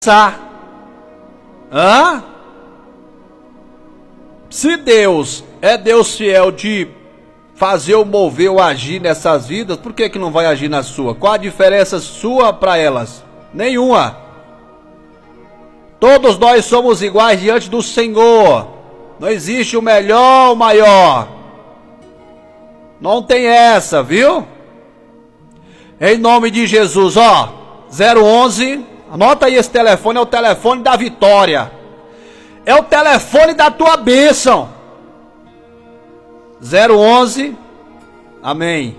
Hã? Se Deus é Deus fiel de fazer ou mover ou agir nessas vidas, por que não vai agir na sua? Qual a diferença sua para elas? Nenhuma. Todos nós somos iguais diante do Senhor. Não existe o melhor ou o maior. Não tem essa, viu? Em nome de Jesus, ó. 011, anota aí esse telefone, é o telefone da vitória. É o telefone da tua bênção. 011, amém.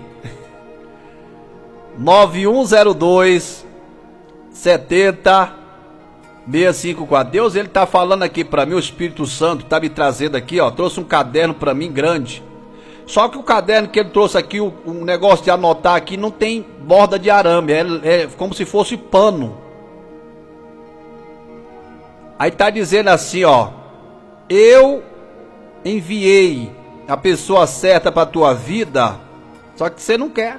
9102 70654. Deus, ele tá falando aqui para mim, o Espírito Santo tá me trazendo aqui, ó, trouxe um caderno para mim grande. Só que o caderno que ele trouxe aqui, um negócio de anotar aqui, não tem borda de arame, é como se fosse pano. Aí tá dizendo assim, ó: eu enviei a pessoa certa para tua vida, só que você não quer.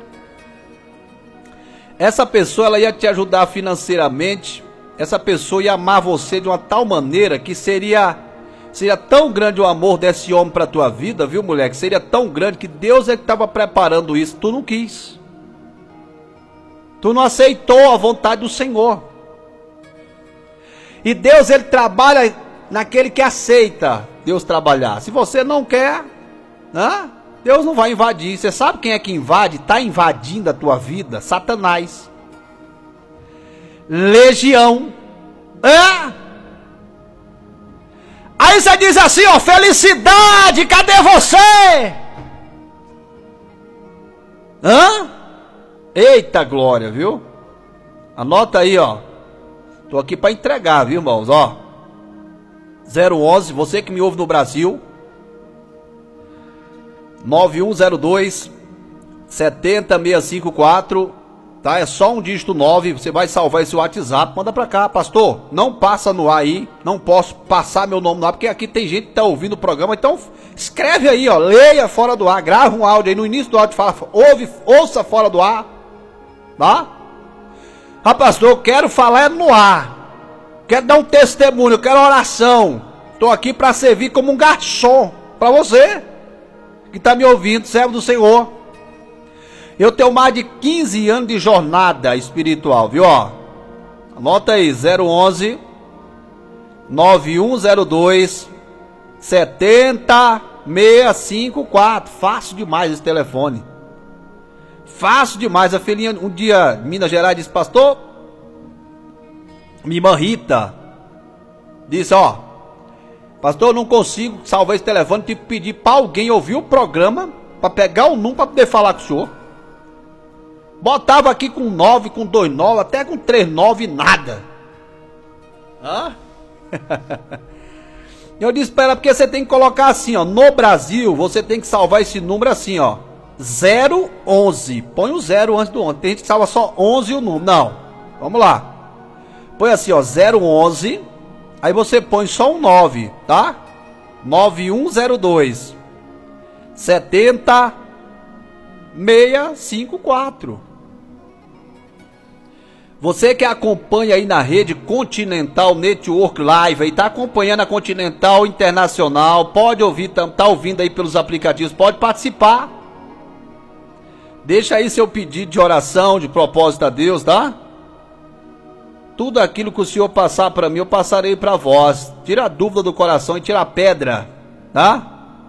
Essa pessoa, ela ia te ajudar financeiramente. Essa pessoa ia amar você de uma tal maneira que seria tão grande o amor desse homem para tua vida, viu, mulher? Que seria tão grande que Deus é que estava preparando isso. Tu não quis. Tu não aceitou a vontade do Senhor. E Deus, ele trabalha naquele que aceita Deus trabalhar. Se você não quer, né, Deus não vai invadir. Você sabe quem é que invade? Está invadindo a tua vida? Satanás. Legião. Aí você diz assim, ó: felicidade, cadê você? Eita glória, viu? Anota aí, ó. Tô aqui para entregar, viu, irmãos, ó. 011, você que me ouve no Brasil, 9102 70654, tá? É só um dígito 9, você vai salvar esse WhatsApp, manda pra cá. Pastor, não passa no ar aí, não posso passar meu nome no ar, porque aqui tem gente que tá ouvindo o programa, então escreve aí, ó, leia fora do ar, grava um áudio aí, no início do áudio fala, ouça fora do ar, tá? Ah, pastor, eu quero falar no ar, quero dar um testemunho, eu quero oração, tô aqui para servir como um garçom, para você, que tá me ouvindo, servo do Senhor. Eu tenho mais de 15 anos de jornada espiritual, viu, ó? Anota aí, 011 9102 70654. Fácil demais esse telefone. Fácil demais. A filhinha, um dia, em Minas Gerais, disse: pastor, minha irmã Rita disse, ó: pastor, eu não consigo salvar esse telefone, tive que pedir para alguém ouvir o programa, para pegar o número, para poder falar com o senhor. Botava aqui com 9, com 2,9, até com 3,9, nada. Eu disse para ela, porque você tem que colocar assim, ó, no Brasil, você tem que salvar esse número assim, ó, 011. Põe o 0 antes do 11. Tem gente que salva só 11 e o número. Não, vamos lá. Põe assim, ó, 011. Aí você põe só um 9, tá? 9102 70654. Você que acompanha aí na rede Continental Network Live, aí tá acompanhando a Continental Internacional, pode ouvir, tá ouvindo aí pelos aplicativos, pode participar. Deixa aí seu pedido de oração, de propósito a Deus, tá? Tudo aquilo que o Senhor passar para mim, eu passarei para vós. Tira a dúvida do coração e tira a pedra, tá?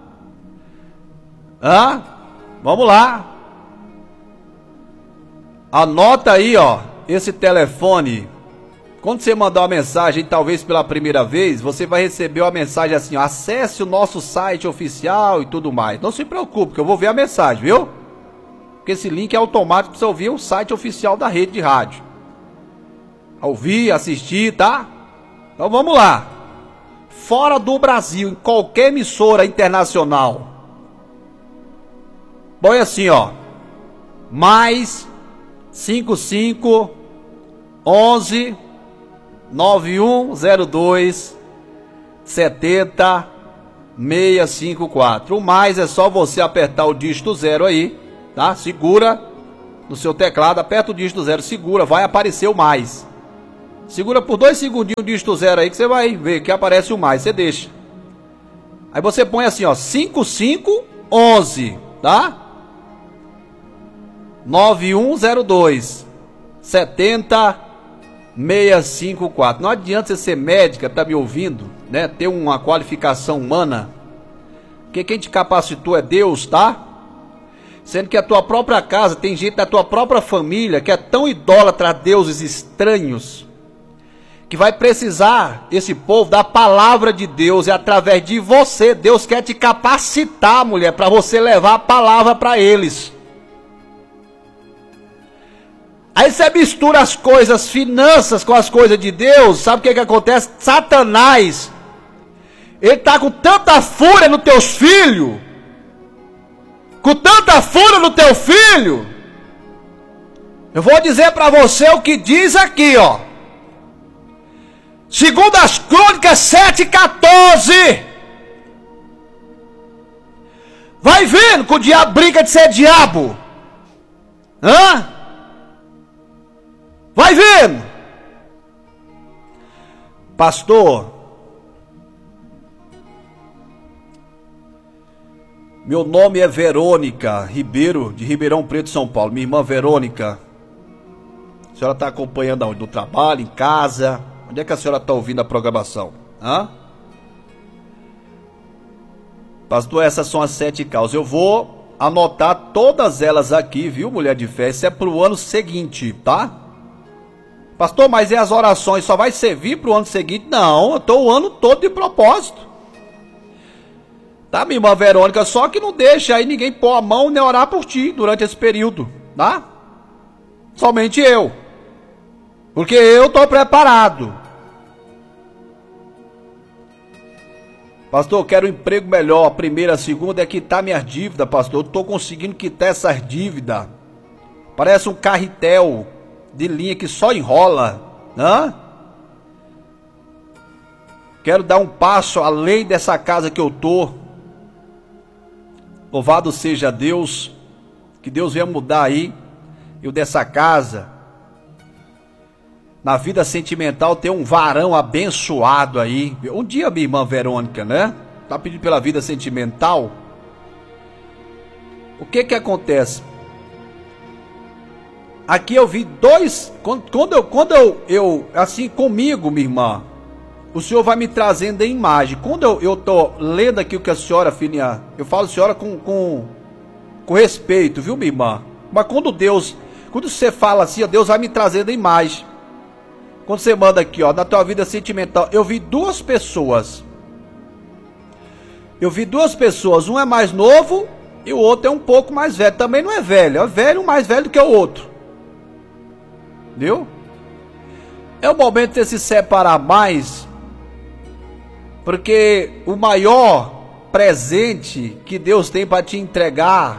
Vamos lá. Anota aí, ó, esse telefone. Quando você mandar uma mensagem, talvez pela primeira vez, você vai receber uma mensagem assim, ó: acesse o nosso site oficial e tudo mais. Não se preocupe, que eu vou ver a mensagem, viu? Porque esse link é automático para você ouvir o site oficial da rede de rádio. Ouvir, assistir, tá? Então vamos lá. Fora do Brasil, em qualquer emissora internacional, põe assim, ó: mais 55 11 9102 70654. O mais é só você apertar o dígito 0 aí, tá? Segura no seu teclado, aperta o dígito 0, segura, vai aparecer o mais. Segura por 2 segundinhos o dígito 0 aí que você vai ver que aparece o mais. Você deixa. Aí você põe assim, ó, 5511, tá? 9102 70654. Não adianta você ser médica, tá me ouvindo, né? Ter uma qualificação humana. Porque quem te capacitou é Deus, tá? Sendo que a tua própria casa, tem gente da tua própria família que é tão idólatra a deuses estranhos, que vai precisar, esse povo, da palavra de Deus. E através de você, Deus quer te capacitar, mulher, para você levar a palavra para eles. Aí você mistura as coisas, finanças, com as coisas de Deus. Sabe o que acontece? Satanás, ele tá com tanta fúria nos teus filhos, com tanta fúria no teu filho. Eu vou dizer para você o que diz aqui, ó. Segundo as Crônicas 7:14. Vai vendo que o diabo brinca de ser diabo. Hã? Vai vendo. Pastor, meu nome é Verônica Ribeiro, de Ribeirão Preto, São Paulo. Minha irmã Verônica, a senhora está acompanhando aonde? No trabalho, em casa? Onde é que a senhora está ouvindo a programação? Hã? Pastor, essas são as 7 causas. Eu vou anotar todas elas aqui, viu, mulher de fé? Isso é para o ano seguinte, tá? Pastor, mas e as orações? Só vai servir para o ano seguinte? Não, eu estou o ano todo de propósito. Tá, minha irmã Verônica? Só que não deixa aí ninguém pôr a mão nem orar por ti durante esse período, tá? Somente eu. Porque eu estou preparado. Pastor, eu quero um emprego melhor. A primeira, a segunda é quitar minhas dívidas, pastor. Eu estou conseguindo quitar essas dívidas. Parece um carretel de linha que só enrola. Hã? Quero dar um passo além dessa casa que eu estou. Louvado seja Deus. Que Deus venha mudar aí. Eu dessa casa. Na vida sentimental tem um varão abençoado aí. Um dia, minha irmã Verônica, né? Tá pedindo pela vida sentimental. O que que acontece? Aqui eu vi dois. Quando eu assim, comigo, minha irmã, o Senhor vai me trazendo em imagem. Quando eu tô lendo aqui o que a senhora, filhinha, eu falo senhora com respeito, viu, minha irmã? Mas quando você fala assim, ó, Deus vai me trazendo em imagem. Quando você manda aqui, ó, na tua vida sentimental, eu vi duas pessoas. Um é mais novo e o outro é um pouco mais velho. Também não é velho, é velho, mais velho do que o outro. Viu? É o momento de se separar mais, porque o maior presente que Deus tem para te entregar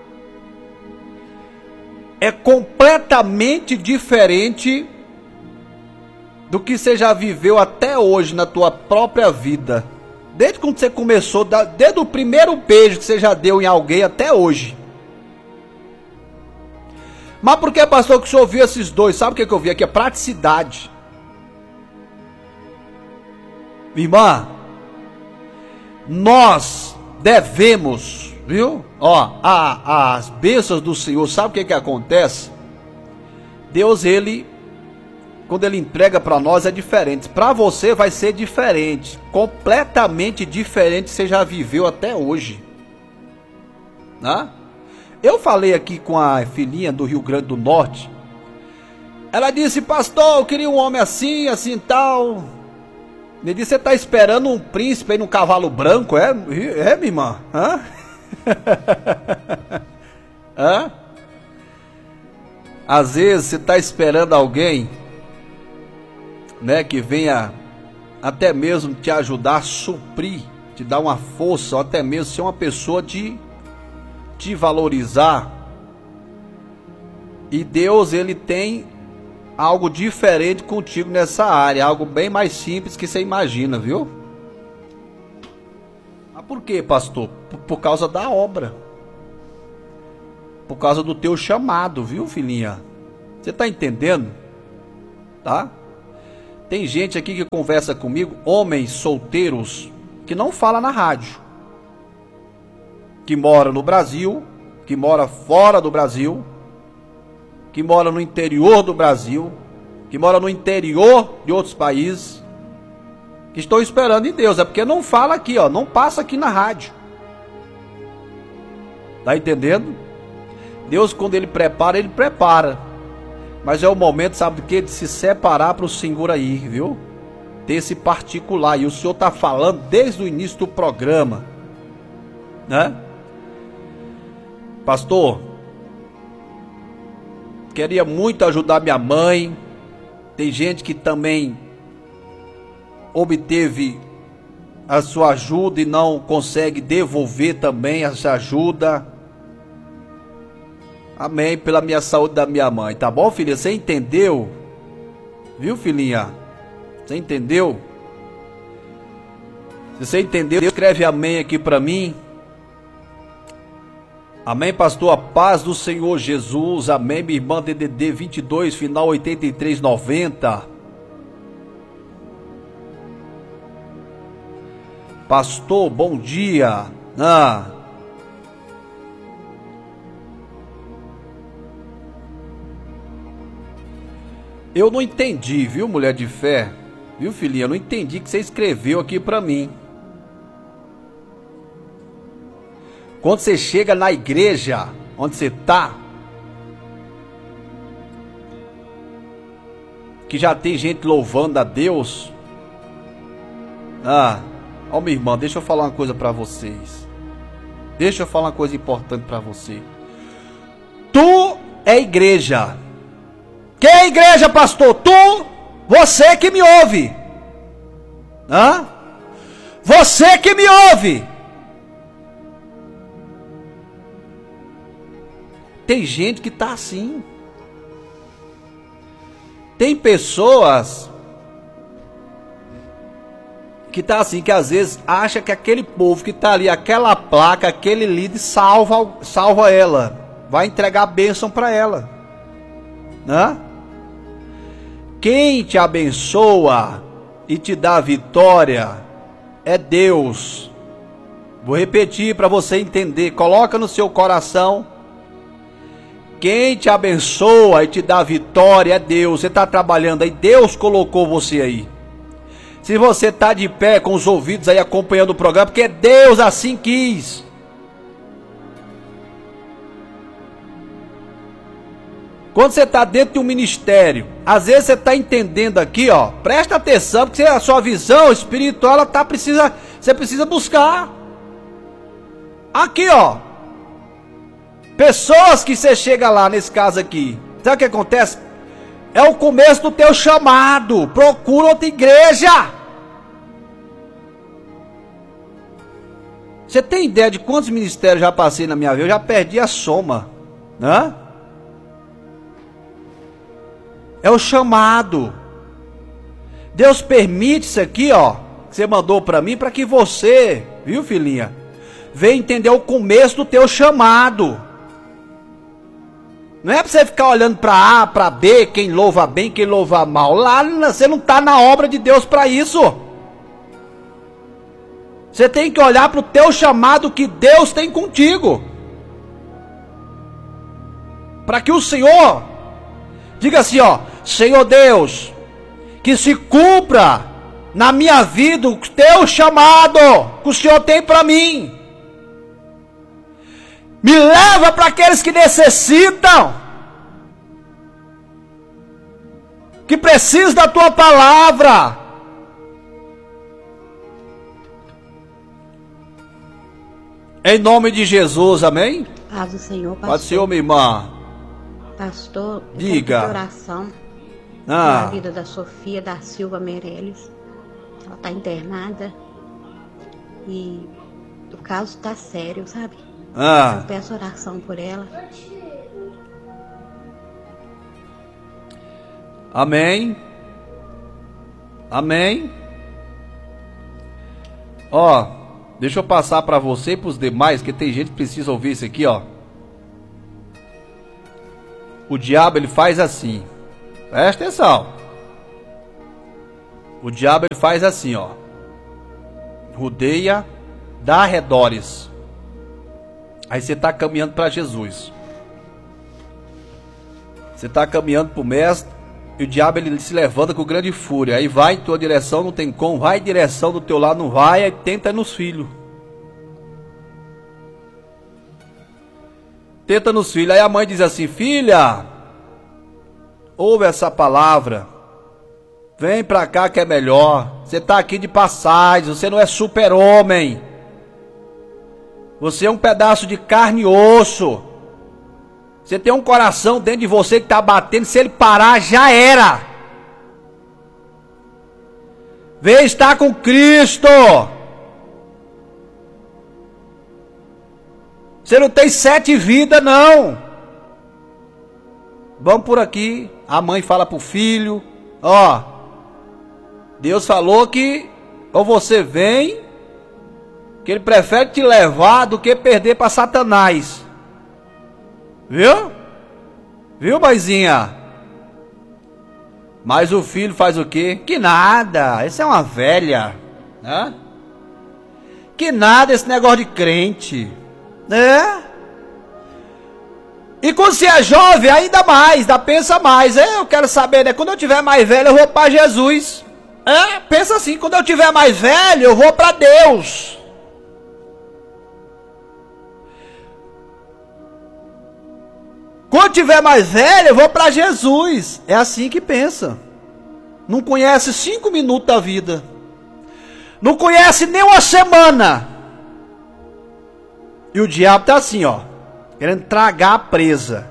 é completamente diferente do que você já viveu até hoje na tua própria vida. Desde quando você começou, desde o primeiro beijo que você já deu em alguém até hoje. Mas por que, pastor, que o senhor viu esses dois? Sabe o que eu vi aqui? É praticidade. Irmã, nós devemos, viu? Ó, as bênçãos do Senhor, sabe o que acontece? Deus, quando ele entrega para nós é diferente. Para você vai ser diferente. Completamente diferente que você já viveu até hoje. Né? Eu falei aqui com a filhinha do Rio Grande do Norte. Ela disse, pastor, eu queria um homem assim, assim tal. Me disse, você está esperando um príncipe aí num cavalo branco? É minha irmã? Hã? Hã? Às vezes você está esperando alguém, né, que venha até mesmo te ajudar a suprir, te dar uma força, ou até mesmo ser uma pessoa de te valorizar. E Deus, ele tem algo diferente contigo nessa área, algo bem mais simples que você imagina, viu? Mas por quê, pastor? Por causa da obra, por causa do teu chamado, viu, filhinha? Você tá entendendo? Tá? Tem gente aqui que conversa comigo, homens solteiros, que não fala na rádio, que mora no Brasil, que mora fora do Brasil, que mora no interior do Brasil, que mora no interior de outros países, que estão esperando em Deus. É porque não fala aqui, ó, não passa aqui na rádio. Tá entendendo? Deus, quando Ele prepara. Mas é o momento, sabe do que? De se separar para o Senhor aí, viu? Ter esse particular. E o Senhor tá falando desde o início do programa, né? Pastor, queria muito ajudar minha mãe. Tem gente que também obteve a sua ajuda e não consegue devolver também essa ajuda. Amém, pela minha saúde da minha mãe. Tá bom, filha? Você entendeu? Viu, filhinha? Você entendeu? Se você entendeu, escreve amém aqui pra mim. Amém, pastor, a paz do Senhor Jesus. Amém, minha irmã DDD 22, final 8390. Pastor, bom dia. Eu não entendi, viu, mulher de fé? Viu, filhinha? Eu não entendi que você escreveu aqui pra mim. Quando você chega na igreja, onde você tá, que já tem gente louvando a Deus. Ó, minha irmã, deixa eu falar uma coisa pra vocês. Deixa eu falar uma coisa importante pra você. Tu é igreja. Quem é igreja, pastor? Tu, você que me ouve. Você que me ouve. Tem gente que tá assim. Tem pessoas que tá assim, que às vezes acha que aquele povo que tá ali, aquela placa, aquele líder salva ela, vai entregar a bênção para ela, né? Quem te abençoa e te dá vitória é Deus. Vou repetir para você entender, coloca no seu coração. Quem te abençoa e te dá vitória é Deus. Você está trabalhando aí, Deus colocou você aí. Se você está de pé com os ouvidos aí acompanhando o programa, porque Deus assim quis. Quando você está dentro de um ministério, às vezes você está entendendo aqui, ó, presta atenção, porque a sua visão espiritual, ela tá, você precisa buscar. Aqui, ó, pessoas que você chega lá, nesse caso aqui, sabe o que acontece? É o começo do teu chamado. Procura outra igreja. Você tem ideia de quantos ministérios já passei na minha vida? Eu já perdi a soma, né? É o chamado. Deus permite isso aqui, ó, que você mandou para mim, para que você, viu, filhinha, venha entender o começo do teu chamado. Não é para você ficar olhando para A, para B, quem louva bem, quem louva mal. Lá você não está na obra de Deus para isso. Você tem que olhar para o teu chamado que Deus tem contigo. Para que o Senhor diga assim, ó, Senhor Deus, que se cumpra na minha vida o teu chamado que o Senhor tem para mim. Me leva para aqueles que necessitam, que precisam da tua palavra. Em nome de Jesus, amém? Paz do Senhor, pastor. Paz do Senhor, minha irmã. Pastor, diga. Oração na vida da Sofia da Silva Meirelles. Ela está internada e o caso está sério, sabe? Eu peço oração por ela. Amém. Amém. Ó, deixa eu passar para você e para os demais, que tem gente que precisa ouvir isso aqui, ó. O diabo, ele faz assim. Presta atenção. O diabo ele faz assim, ó. Rodeia, dá arredores. Aí você está caminhando para Jesus. Você está caminhando para o mestre. E o diabo ele se levanta com grande fúria. Aí vai em tua direção, não tem como. Vai em direção do teu lado, não vai. Aí tenta nos filhos. Tenta nos filhos. Aí a mãe diz assim: filha, ouve essa palavra. Vem pra cá que é melhor. Você tá aqui de passagem. Você não é super-homem. Você é um pedaço de carne e osso. Você tem um coração dentro de você que tá batendo. Se ele parar, já era. Vem estar com Cristo. Você não tem 7 vidas, não. Vamos por aqui. A mãe fala pro filho: ó, Deus falou que ou você vem, que ele prefere te levar do que perder para Satanás. Viu? Viu, mãezinha? Mas o filho faz o quê? Que nada, essa é uma velha, né? Que nada esse negócio de crente, né? E quando você é jovem, ainda mais, ainda pensa mais. Eu quero saber, né? Quando eu tiver mais velho, eu vou para Jesus. Pensa assim: quando eu tiver mais velho, eu vou para Deus. Quando eu tiver mais velho, eu vou para Jesus. É assim que pensa. Não conhece 5 minutos da vida. Não conhece nem uma semana. E o diabo tá assim, ó, querendo tragar a presa.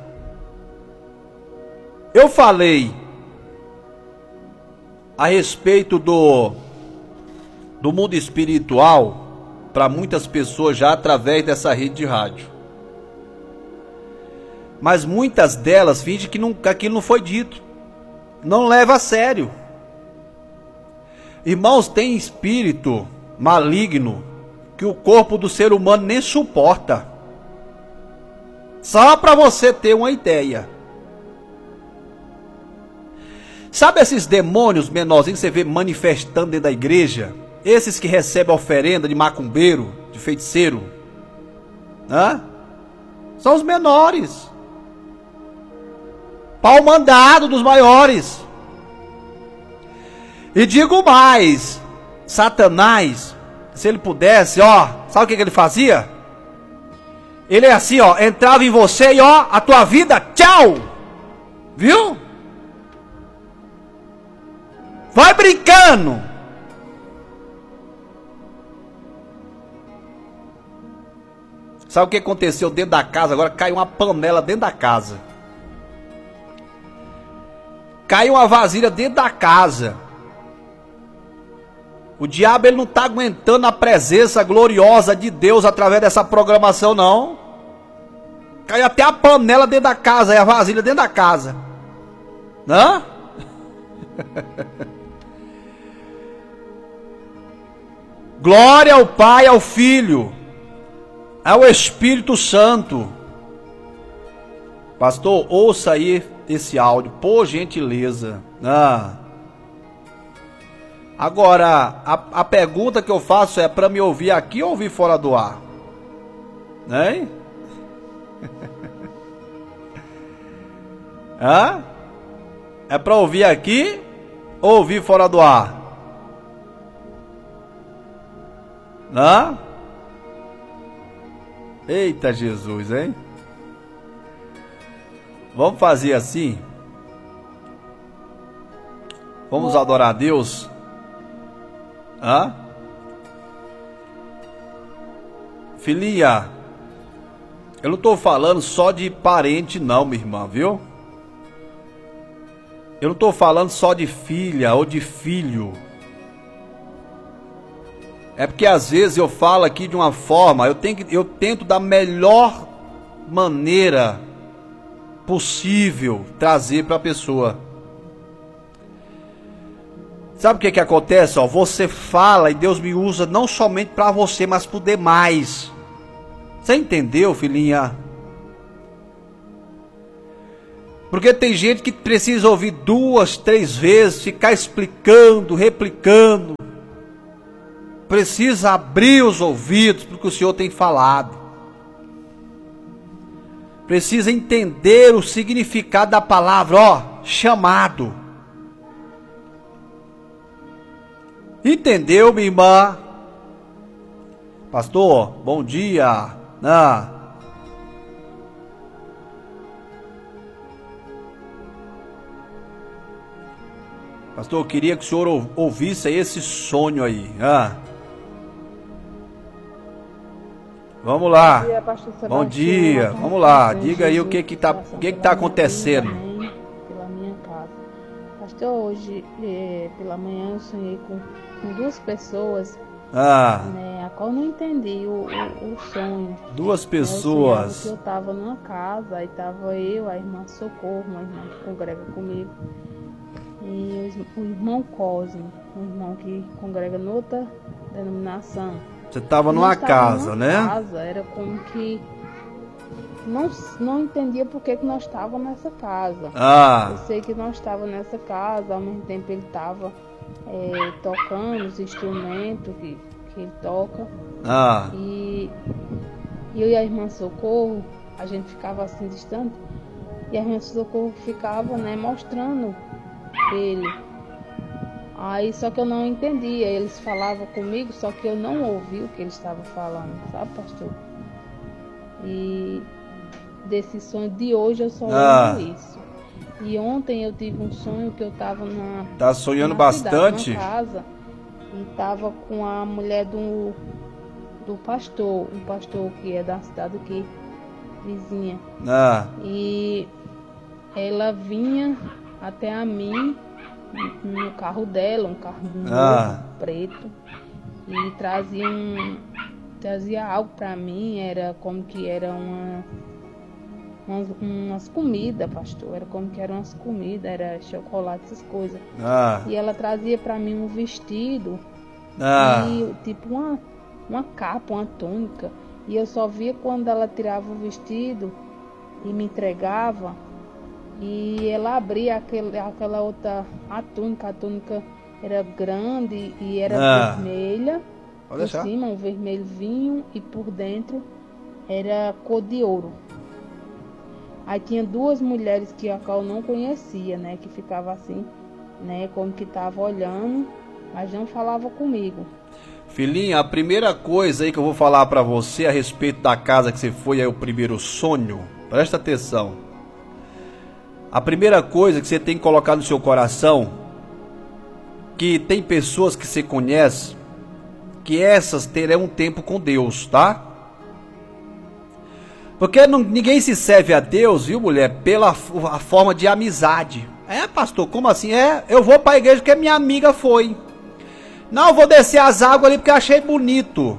Eu falei a respeito do mundo espiritual para muitas pessoas já através dessa rede de rádio. Mas muitas delas fingem que aquilo não foi dito. Não leva a sério. Irmãos, tem espírito maligno que o corpo do ser humano nem suporta. Só para você ter uma ideia. Sabe esses demônios menorzinhos que você vê manifestando dentro da igreja? Esses que recebem oferenda de macumbeiro, de feiticeiro. São os menores. Pau mandado dos maiores. E digo mais, Satanás, se ele pudesse, ó, sabe o que ele fazia? Ele é assim, ó, entrava em você e ó, a tua vida, tchau. Viu? Vai brincando. Sabe o que aconteceu dentro da casa? Agora caiu uma panela dentro da casa. Caiu uma vasilha dentro da casa. O diabo ele não está aguentando a presença gloriosa de Deus através dessa programação, não. Caiu até a panela dentro da casa, e a vasilha dentro da casa. Hã? Glória ao Pai, ao Filho, ao Espírito Santo. Pastor, ouça aí esse áudio, por gentileza. Agora, a pergunta que eu faço é para me ouvir aqui ou ouvir fora do ar? Né? É para ouvir aqui ou ouvir fora do ar? Eita Jesus, hein? Vamos fazer assim? Vamos adorar a Deus? Filhinha, eu não estou falando só de parente não, minha irmã, viu? Eu não estou falando só de filha ou de filho. É porque às vezes eu falo aqui de uma forma, eu tento da melhor maneira possível trazer para a pessoa. Sabe o que acontece? Ó, você fala e Deus me usa não somente para você, mas para o demais. Você entendeu, filhinha? Porque tem gente que precisa ouvir 2, 3 vezes, ficar explicando, replicando. Precisa abrir os ouvidos para o que o Senhor tem falado. Precisa entender o significado da palavra, chamado. Entendeu, minha irmã? Pastor, bom dia. Pastor, eu queria que o senhor ouvisse esse sonho aí. Vamos lá. Bom dia, pastor Sebastião. Bom dia. Vamos lá. Diga aí o que tá acontecendo. Pela minha casa. Pastor, hoje pela manhã eu sonhei com 2 pessoas. Né, a qual eu não entendi o sonho. 2 pessoas. Eu estava numa casa, aí estava eu, a irmã Socorro, uma irmã que congrega comigo, e o irmão Cosme, um irmão que congrega noutra denominação. Você estava numa casa, né? Casa, era como que não entendia por que nós estávamos nessa casa. Eu sei que nós estávamos nessa casa, ao mesmo tempo ele estava tocando os instrumentos que ele toca. E eu e a irmã Socorro, a gente ficava assim distante, e a irmã Socorro ficava, né, mostrando ele. Aí só que eu não entendia, eles falavam comigo, só que eu não ouvi o que eles estavam falando, sabe, pastor? E desse sonho de hoje eu só lembro isso. E ontem eu tive um sonho que eu estava Tá sonhando bastante? Numa casa, e estava com a mulher do pastor, um pastor que é da cidade aqui, vizinha. E ela vinha até a mim no carro dela, um carro novo, preto, e trazia algo para mim, era como que era umas comidas, pastor, era como que eram umas comidas, era chocolate, essas coisas. E ela trazia para mim um vestido, e tipo uma capa, uma túnica, e eu só via quando ela tirava o vestido e me entregava, e ela abria aquela outra, a túnica era grande e era vermelha, por cima um vermelho vinho, e por dentro era cor de ouro. Aí tinha 2 mulheres que a qual eu não conhecia, né, que ficava assim, né, como que tava olhando, mas não falava comigo. Filhinha, a primeira coisa aí que eu vou falar pra você a respeito da casa que você foi, aí o primeiro sonho, presta atenção. A primeira coisa que você tem que colocar no seu coração, que tem pessoas que você conhece, que essas terão um tempo com Deus, tá? Porque ninguém se serve a Deus, viu, mulher, pela forma de amizade. Pastor, como assim? Eu vou para a igreja porque minha amiga foi. Não, eu vou descer as águas ali porque achei bonito.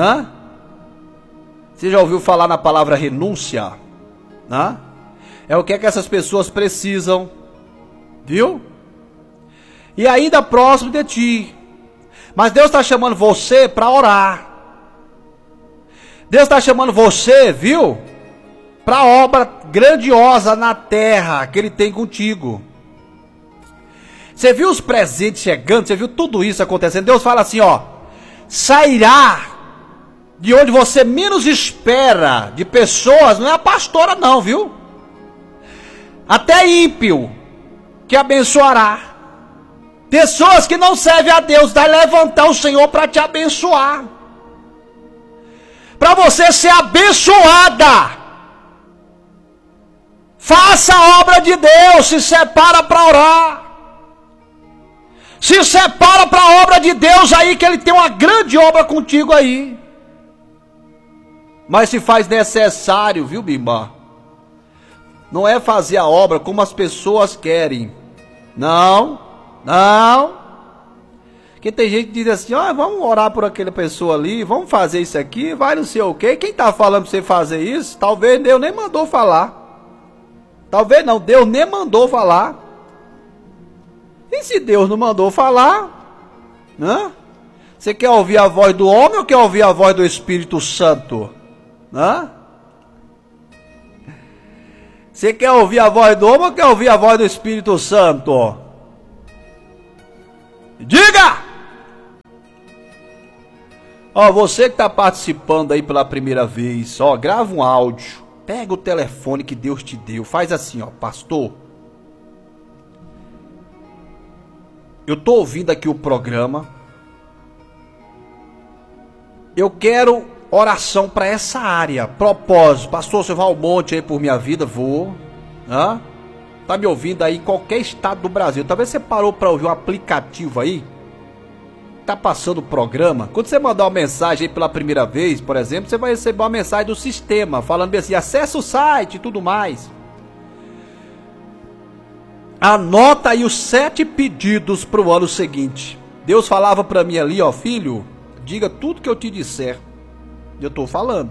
Você já ouviu falar na palavra renúncia? É o que é que essas pessoas precisam, viu? E ainda próximo de ti. Mas Deus está chamando você para orar. Deus está chamando você, viu? Para a obra grandiosa na terra que Ele tem contigo. Você viu os presentes chegando? Você viu tudo isso acontecendo? Deus fala assim, sairá de onde você menos espera, de pessoas, não é a pastora não, viu? Até ímpio, que abençoará. Pessoas que não servem a Deus, vai levantar o Senhor para te abençoar. Para você ser abençoada. Faça a obra de Deus, se separa para orar. Se separa para a obra de Deus aí, que Ele tem uma grande obra contigo aí. Mas se faz necessário, viu, Bimba? Não é fazer a obra como as pessoas querem. Não. Porque tem gente que diz assim, vamos orar por aquela pessoa ali, vamos fazer isso aqui, vai não sei o quê. Quem está falando para você fazer isso? Talvez Deus nem mandou falar. Talvez não, Deus nem mandou falar. E se Deus não mandou falar, você quer ouvir a voz do homem ou quer ouvir a voz do Espírito Santo? Você quer ouvir a voz do homem ou quer ouvir a voz do Espírito Santo? Diga! Ó, você que está participando aí pela primeira vez, ó, grava um áudio, pega o telefone que Deus te deu, faz assim, ó, pastor, eu tô ouvindo aqui o programa, eu quero oração para essa área, propósito, pastor, você vai ao monte aí por minha vida? Vou, tá me ouvindo aí em qualquer estado do Brasil, talvez você parou para ouvir um aplicativo aí, tá passando o programa, quando você mandar uma mensagem aí pela primeira vez, por exemplo, você vai receber uma mensagem do sistema, falando bem assim, acessa o site e tudo mais. Anota aí os 7 pedidos para o ano seguinte. Deus falava para mim ali, ó, filho, diga tudo que eu te disser. Eu tô falando.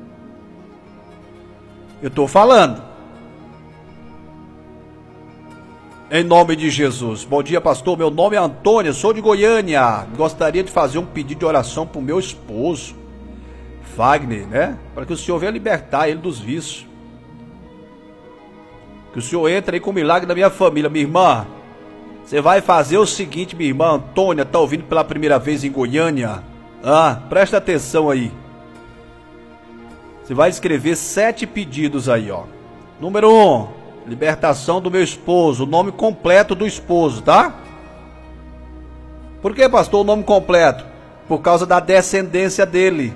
Em nome de Jesus. Bom dia, pastor. Meu nome é Antônio, sou de Goiânia. Gostaria de fazer um pedido de oração pro meu esposo, Wagner, né? Para que o Senhor venha libertar ele dos vícios. Que o Senhor entre aí com o milagre da minha família. Minha irmã, você vai fazer o seguinte, minha irmã Antônia, tá ouvindo pela primeira vez em Goiânia? Presta atenção aí. Você vai escrever 7 pedidos aí, ó. Número 1, libertação do meu esposo, o nome completo do esposo, tá? Por que, pastor, o nome completo? Por causa da descendência dele.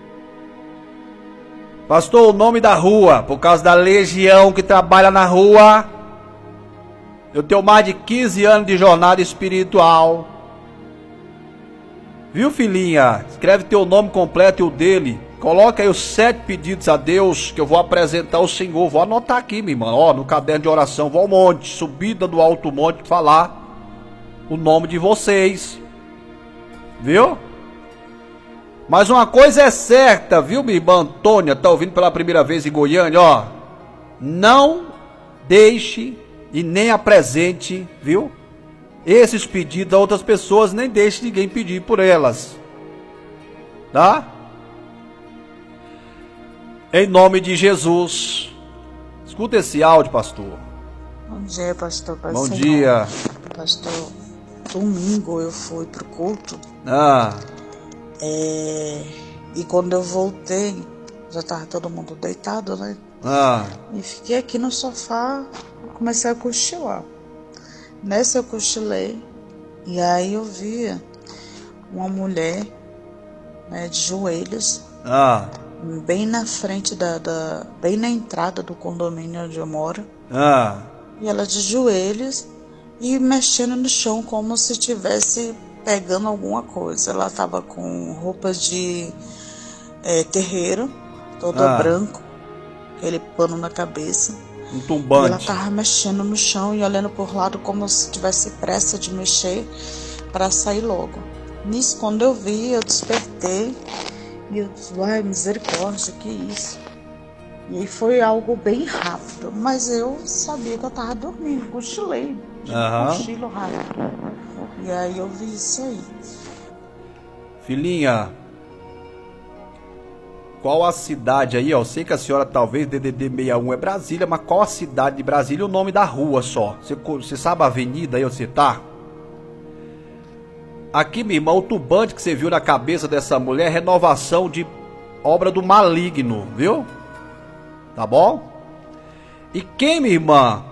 Pastor, o nome da rua, por causa da legião que trabalha na rua. Eu tenho mais de 15 anos de jornada espiritual. Viu, filhinha? Escreve teu nome completo e o dele. Coloca aí os 7 pedidos a Deus que eu vou apresentar ao Senhor. Vou anotar aqui, minha irmã, ó, no caderno de oração. Vou ao monte, subida do alto monte, falar o nome de vocês. Viu? Mas uma coisa é certa, viu, minha irmã Antônia? Tá ouvindo pela primeira vez em Goiânia, ó. Não deixe e nem apresente, viu? Esses pedidos a outras pessoas, nem deixe ninguém pedir por elas. Tá? Em nome de Jesus. Escuta esse áudio, pastor. Bom dia, pastor. Bom dia. Pastor, domingo eu fui pro culto. E quando eu voltei, já tava todo mundo deitado, né? E fiquei aqui no sofá, comecei a cochilar. Nessa eu cochilei, e aí eu via uma mulher, né, de joelhos, bem na frente bem na entrada do condomínio onde eu moro. E ela de joelhos e mexendo no chão como se estivesse pegando alguma coisa. Ela estava com roupas de terreiro, toda branco, aquele pano na cabeça. Um tumbante. E ela estava mexendo no chão e olhando por lado como se tivesse pressa de mexer para sair logo. Nisso, quando eu vi, eu despertei e eu disse, ai, misericórdia, que isso? E aí foi algo bem rápido, mas eu sabia que eu estava dormindo, cochilei, cochilo rápido. E aí eu vi isso aí. Filhinha, qual a cidade aí, ó? Eu sei que a senhora talvez DDD 61 é Brasília, mas qual a cidade de Brasília e o nome da rua só? Você sabe a avenida aí onde você tá? Aqui, minha irmã, o turbante que você viu na cabeça dessa mulher é renovação de obra do maligno, viu? Tá bom? E quem, minha irmã?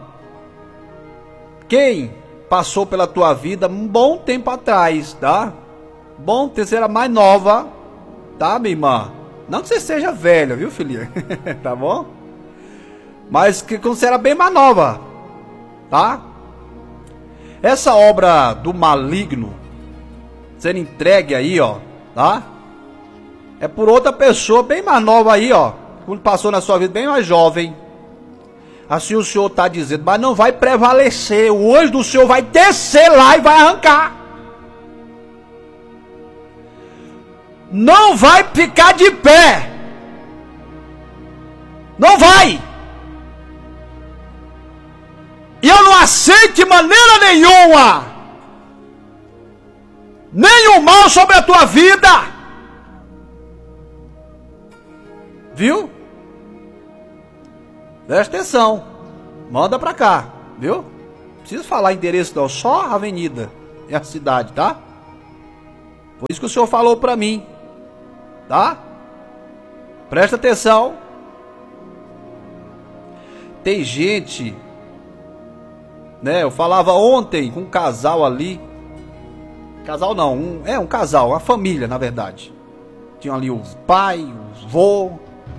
Quem passou pela tua vida um bom tempo atrás, tá? Bom, você era mais nova, tá, minha irmã? Não que você seja velha, viu, filhinha? Tá bom? Mas que quando você era bem mais nova, tá? Essa obra do maligno sendo entregue aí, ó, tá? É por outra pessoa bem mais nova aí, ó. Quando passou na sua vida bem mais jovem. Assim o Senhor está dizendo, mas não vai prevalecer. O anjo do Senhor vai descer lá e vai arrancar. Não vai ficar de pé. Não vai. E eu não aceito de maneira nenhuma nenhum mal sobre a tua vida. Viu? Presta atenção. Manda pra cá, viu? Não precisa falar endereço não, só a avenida e a cidade, tá? Foi isso que o senhor falou pra mim, tá? Presta atenção. Tem gente, né? Eu falava ontem com um casal ali. Casal não, um casal, uma família na verdade. Tinha ali o pai, o vô.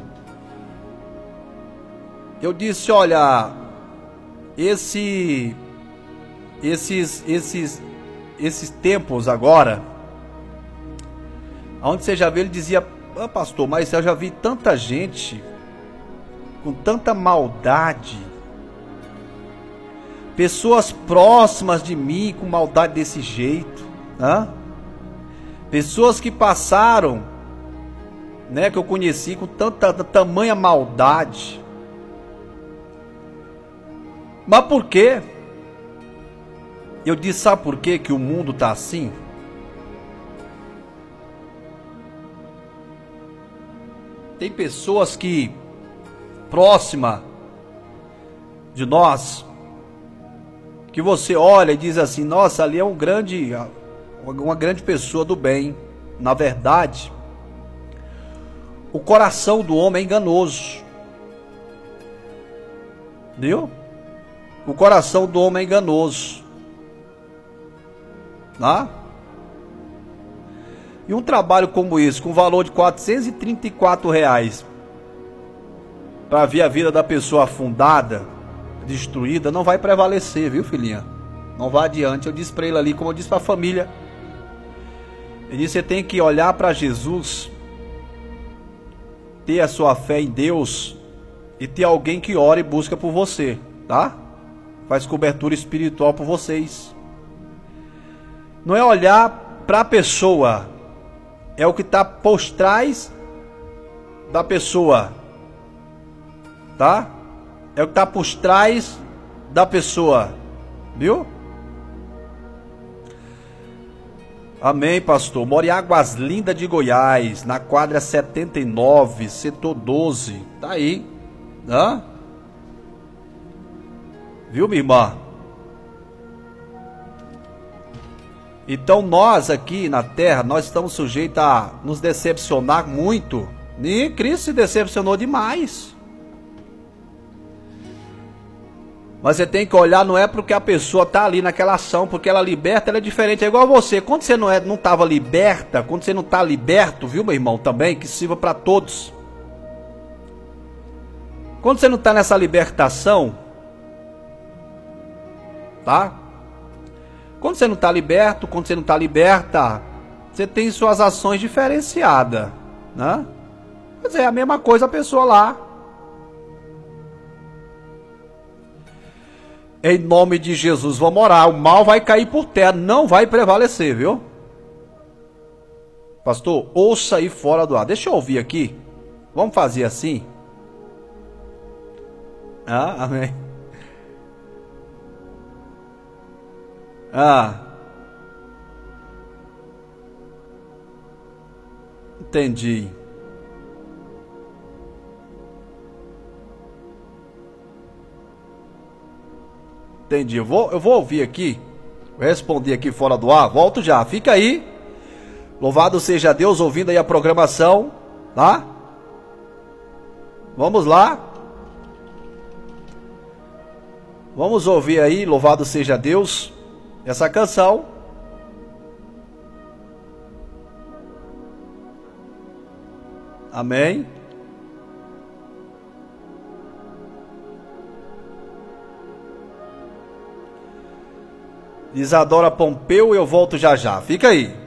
Eu disse, olha, esses tempos agora, onde você já viu, ele dizia, ah, pastor, mas eu já vi tanta gente com tanta maldade, pessoas próximas de mim com maldade desse jeito, né? Pessoas que passaram, né, que eu conheci com tamanha maldade. Mas por quê? Eu disse, sabe por quê que o mundo tá assim? Tem pessoas que próxima de nós, que você olha e diz assim, nossa, ali é uma grande pessoa do bem. Na verdade, o coração do homem é enganoso. Viu? O coração do homem é enganoso. Tá? E um trabalho como esse, com valor de R$434, para ver a vida da pessoa afundada, destruída, não vai prevalecer, viu, filhinha? Não vai adiante. Eu disse para ele ali, como eu disse para a família, eu disse, você tem que olhar para Jesus, ter a sua fé em Deus e ter alguém que ora e busca por você, tá? Faz cobertura espiritual por vocês. Não é olhar para a pessoa, é o que está por trás da pessoa, tá? É o que está por trás da pessoa, viu? Amém, pastor. Moro em Águas Lindas de Goiás, na quadra 79, setor 12. Tá aí, hã? Viu, minha irmã? Então nós aqui na terra, nós estamos sujeitos a nos decepcionar muito. E Cristo se decepcionou demais. Mas você tem que olhar, não é porque a pessoa está ali naquela ação, porque ela liberta, ela é diferente, é igual a você. Quando você não estava liberta, quando você não está liberto, viu, meu irmão, também, que sirva para todos. Quando você não está nessa libertação, tá? Quando você não está liberto, quando você não está liberta, você tem suas ações diferenciadas, né? Mas é a mesma coisa a pessoa lá. Em nome de Jesus, vamos orar. O mal vai cair por terra, não vai prevalecer, viu? Pastor, ouça aí fora do ar. Deixa eu ouvir aqui. Vamos fazer assim? Ah, amém. Ah. Entendi. Entendi. Eu vou ouvir aqui. Vou responder aqui fora do ar. Volto já. Fica aí. Louvado seja Deus, ouvindo aí a programação. Tá? Vamos lá. Vamos ouvir aí. Louvado seja Deus. Essa canção. Amém. Isadora Pompeu, eu volto já já. Fica aí.